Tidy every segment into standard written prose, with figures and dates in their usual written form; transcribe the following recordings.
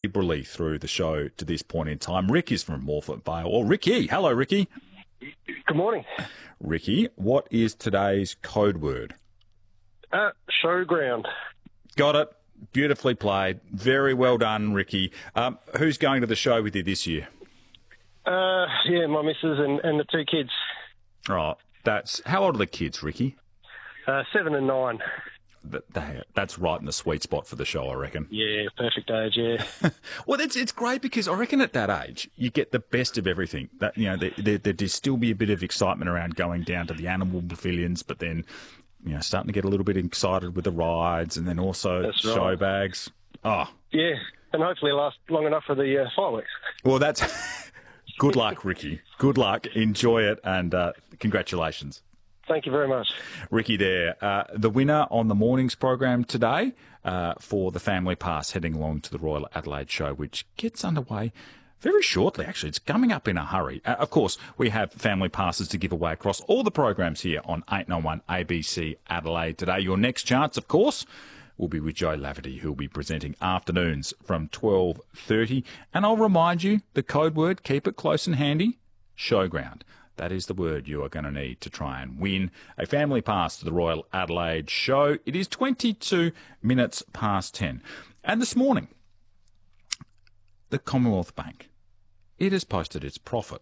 liberally through the show to this point in time. Rick is from Morphett Vale. Or Ricky. Hello, Ricky. Good morning. Ricky, what is today's code word? Showground. Got it. Beautifully played. Very well done, Ricky. Who's going to the show with you this year? Yeah, my missus and the two kids. Oh, how old are the kids, Ricky? 7 and 9. That's right in the sweet spot for the show, I reckon. Yeah, perfect age, yeah. Well, it's great because I reckon at that age you get the best of everything. That there'd still be a bit of excitement around going down to the animal pavilions, but then starting to get a little bit excited with the rides, and then also That's show right. bags. Oh, Yeah, and hopefully last long enough for the fireworks. well, that's good luck, Ricky. Good luck. Enjoy it, and congratulations. Thank you very much. Ricky there, the winner on the morning's program today for the Family Pass heading along to the Royal Adelaide Show, which gets underway very shortly, actually. It's coming up in a hurry. Of course, we have family passes to give away across all the programs here on 891 ABC Adelaide today. Your next chance, of course, will be with Joe Laverty, who will be presenting afternoons from 12:30. And I'll remind you, the code word, keep it close and handy, showground. That is the word you are going to need to try and win a family pass to the Royal Adelaide Show. It is 22 minutes past 10. And this morning, the Commonwealth Bank, it has posted its profit.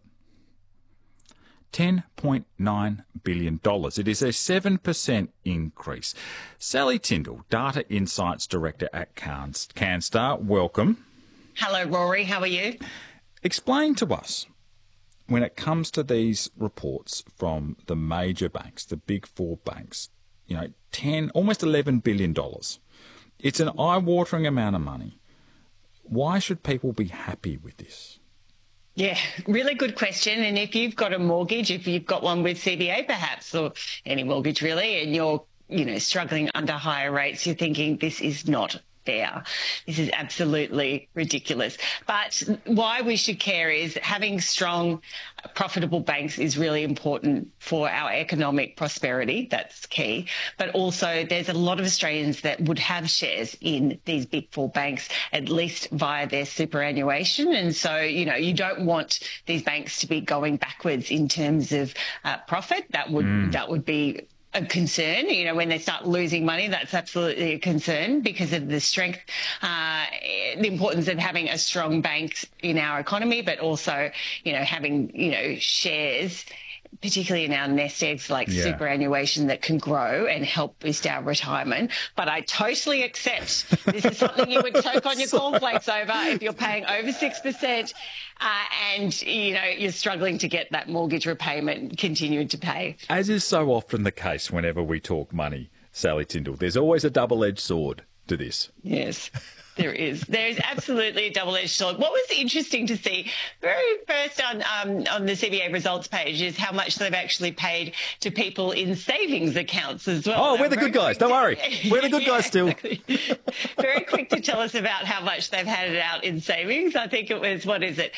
$10.9 billion. It is a 7% increase. Sally Tyndall, Data Insights Director at Canstar, welcome. Hello, Rory. How are you? Explain to us, when it comes to these reports from the major banks, the big four banks, almost $11 billion. It's an eye-watering amount of money. Why should people be happy with this? Yeah, really good question. And if you've got a mortgage, if you've got one with CBA perhaps, or any mortgage really, and you're, struggling under higher rates, you're thinking this is not fair. This is absolutely ridiculous. But why we should care is having strong, profitable banks is really important for our economic prosperity. That's key. But also there's a lot of Australians that would have shares in these big four banks, at least via their superannuation. And so, you don't want these banks to be going backwards in terms of profit. That would be a concern. When they start losing money, that's absolutely a concern because of the strength, the importance of having a strong bank in our economy, but also, having, shares, particularly in our nest eggs like superannuation that can grow and help boost our retirement. But I totally accept this is something you would choke on your cornflakes over if you're paying over 6% and, you're struggling to get that mortgage repayment continued to pay. As is so often the case whenever we talk money, Sally Tyndall, there's always a double-edged sword to this. Yes. There is. There is absolutely a double-edged sword. What was interesting to see very first on the CBA results page is how much they've actually paid to people in savings accounts as well. Oh, we're the good guys. Don't worry. We're the good guys still. Exactly. Very quick to tell us about how much they've handed out in savings. I think it was,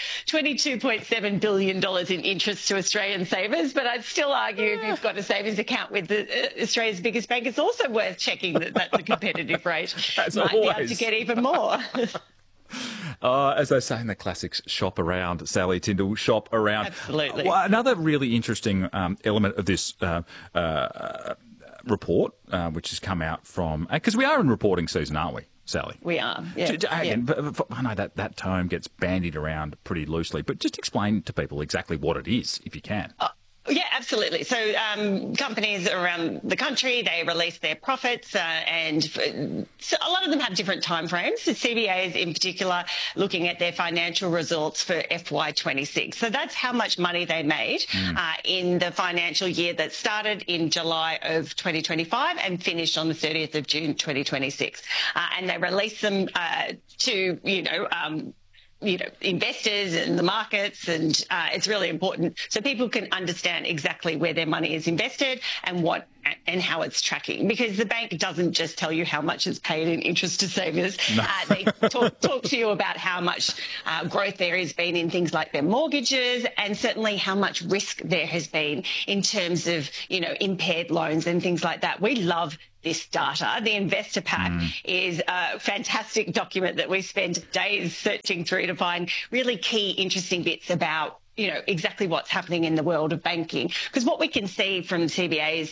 $22.7 billion in interest to Australian savers. But I'd still argue if you've got a savings account with Australia's biggest bank, it's also worth checking that that's a competitive rate. As Might always. be able to get even more. As they say in the classics, shop around, Sally Tyndall, shop around. Absolutely. Well, another really interesting element of this report, which has come out from, because we are in reporting season, aren't we, Sally? We are, yeah. Again, I know that term gets bandied around pretty loosely, but just explain to people exactly what it is, if you can. Yeah, absolutely. So companies around the country, they release their profits and so a lot of them have different timeframes. The CBA is in particular looking at their financial results for FY26. So that's how much money they made in the financial year that started in July of 2025 and finished on the 30th of June 2026. And they release them to, investors and the markets, and it's really important so people can understand exactly where their money is invested and what and how it's tracking, because the bank doesn't just tell you how much it's paid in interest to savers. No. They talk to you about how much growth there has been in things like their mortgages, and certainly how much risk there has been in terms of, impaired loans and things like that. We love this data. The Investor Pack is a fantastic document that we spend days searching through to find really key, interesting bits about exactly what's happening in the world of banking. Because what we can see from CBA's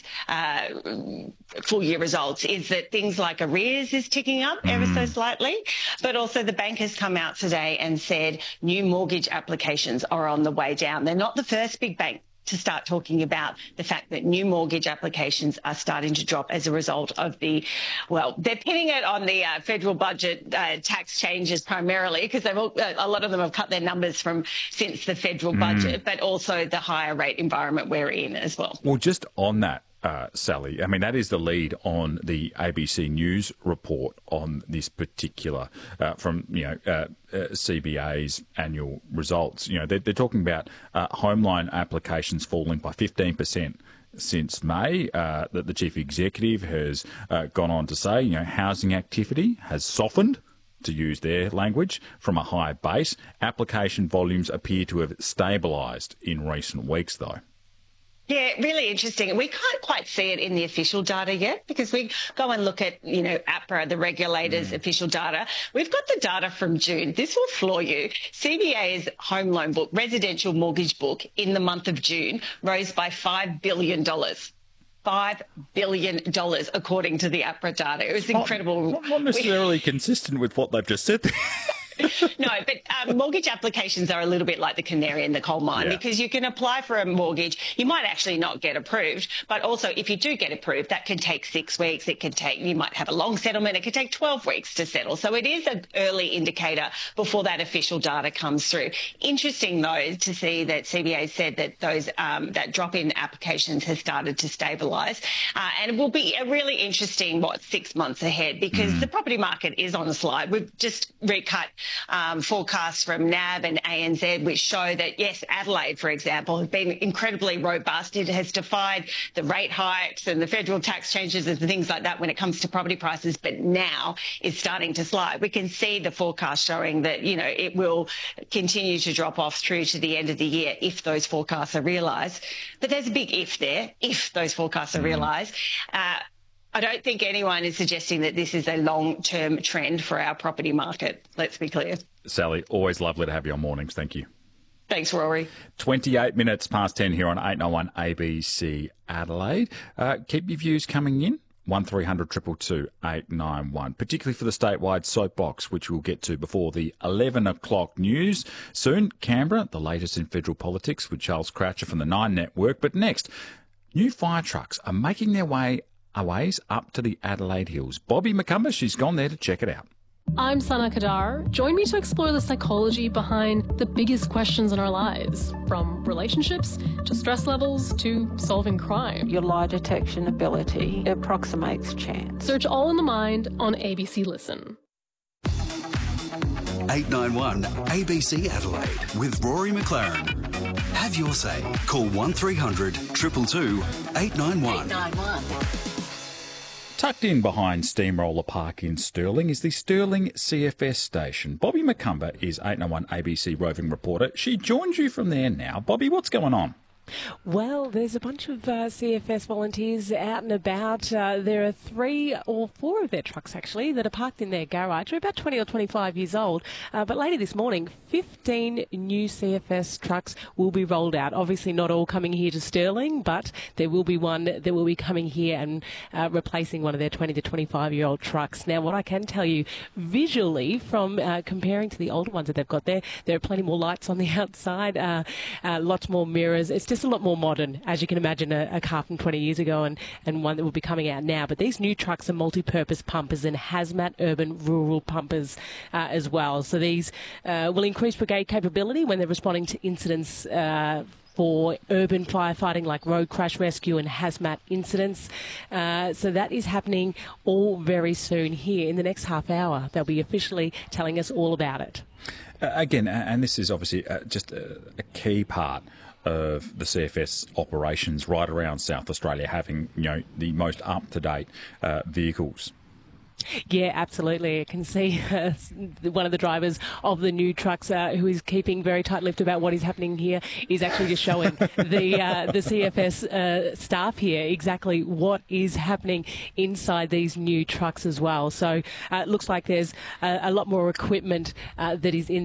full year results is that things like arrears is ticking up ever so slightly, but also the bank has come out today and said new mortgage applications are on the way down. They're not the first big bank to start talking about the fact that new mortgage applications are starting to drop as a result of they're pinning it on the federal budget tax changes primarily, because a lot of them have cut their numbers since the federal budget, but also the higher rate environment we're in as well. Well, just on that, Sally, I mean, that is the lead on the ABC News report on this particular from CBA's annual results. They're talking about home loan applications falling by 15% since May. That the chief executive has gone on to say, housing activity has softened, to use their language, from a high base. Application volumes appear to have stabilised in recent weeks, though. Yeah, really interesting. We can't quite see it in the official data yet, because we go and look at, APRA, the regulator's official data. We've got the data from June. This will floor you. CBA's home loan book, residential mortgage book, in the month of June rose by $5 billion. $5 billion, according to the APRA data. It was incredible. Not necessarily consistent with what they've just said there. No, but mortgage applications are a little bit like the canary in the coal mine, because you can apply for a mortgage. You might actually not get approved, but also if you do get approved, that can take 6 weeks. You might have a long settlement. It could take 12 weeks to settle. So it is an early indicator before that official data comes through. Interesting, though, to see that CBA said that those that drop in applications has started to stabilise. And it will be a really interesting, 6 months ahead, because the property market is on a slide. We've just recut forecasts from NAB and ANZ, which show that, yes, Adelaide, for example, has been incredibly robust. It has defied the rate hikes and the federal tax changes and things like that when it comes to property prices, but now is starting to slide. We can see the forecast showing that, it will continue to drop off through to the end of the year if those forecasts are realised. But there's a big if there, if those forecasts are realised. I don't think anyone is suggesting that this is a long-term trend for our property market. Let's be clear. Sally, always lovely to have you on mornings. Thank you. Thanks, Rory. 28 minutes past 10 here on 891 ABC Adelaide. Keep your views coming in. 1300 222 891, particularly for the statewide soapbox, which we'll get to before the 11 o'clock news. Soon, Canberra, the latest in federal politics with Charles Croucher from the Nine Network. But next, new fire trucks are making their ways up to the Adelaide Hills. Bobby McCumber, she's gone there to check it out. I'm Sana Kadar. Join me to explore the psychology behind the biggest questions in our lives, from relationships to stress levels to solving crime. Your lie detection ability approximates chance. Search All in the Mind on ABC Listen. 891 ABC Adelaide with Rory McLaren. Have your say. Call 1300 222 891. 891. Tucked in behind Steamroller Park in Stirling is the Stirling CFS station. Bobby McCumber is 891 ABC roving reporter. She joins you from there now. Bobby, what's going on? Well, there's a bunch of CFS volunteers out and about. There are 3 or 4 of their trucks, actually, that are parked in their garage. They're about 20 or 25 years old. But later this morning, 15 new CFS trucks will be rolled out. Obviously not all coming here to Stirling, but there will be one that will be coming here and replacing one of their 20 to 25-year-old trucks. Now, what I can tell you visually from comparing to the older ones that they've got there are plenty more lights on the outside, lots more mirrors. It's just a lot more modern, as you can imagine, a car from 20 years ago and one that will be coming out now. But these new trucks are multi-purpose pumpers and hazmat urban rural pumpers as well. So these will increase brigade capability when they're responding to incidents for urban firefighting like road crash rescue and hazmat incidents. So that is happening all very soon here. In the next half hour, they'll be officially telling us all about it. Again, and this is obviously just a key part of the CFS operations right around South Australia, having the most up-to-date vehicles. Yeah, absolutely. I can see one of the drivers of the new trucks who is keeping very tight-lipped about what is happening here is actually just showing the CFS staff here exactly what is happening inside these new trucks as well. So it looks like there's a lot more equipment that is in